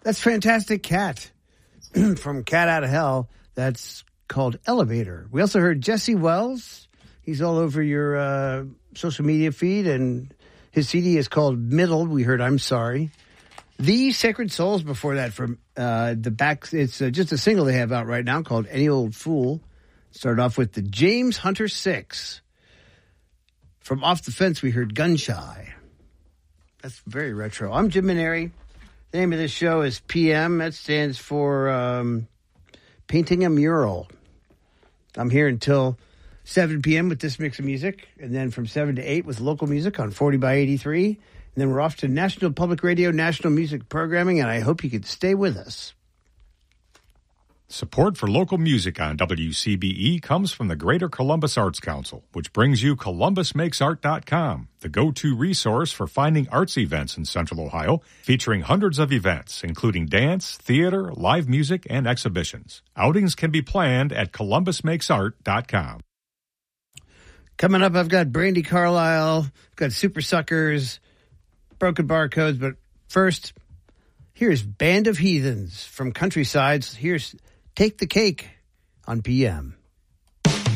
That's Fantastic Cat from Cat Out of Hell. That's called Elevator. We also heard Jesse Wells. He's all over your social media feed, and his CD is called Middle. We heard I'm Sorry. The Sacred Souls before that from the back. It's just a single they have out right now called Any Old Fool. Started off with the James Hunter 6. From Off the Fence, we heard Gun Shy. That's very retro. I'm Jim Maneri. The name of this show is PM. That stands for Painting a Mural. I'm here until 7 p.m. with this mix of music, and then from 7 to 8 with local music on 40 by 83. And then we're off to National Public Radio, National Music Programming, and I hope you could stay with us. Support for local music on WCBE comes from the Greater Columbus Arts Council, which brings you ColumbusMakesArt.com, the go-to resource for finding arts events in Central Ohio, featuring hundreds of events, including dance, theater, live music, and exhibitions. Outings can be planned at ColumbusMakesArt.com. Coming up, I've got Brandi Carlile, I've got Super Suckers, Broken Barcodes, but first, here's Band of Heathens from Countrysides. Here's Take the Cake on PM.